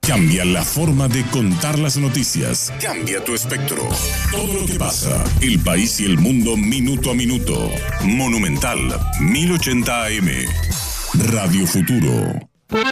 Cambia la forma de contar las noticias. Cambia tu espectro. Todo lo que pasa, el país y el mundo minuto a minuto. Monumental 1080 AM. Radio Futuro.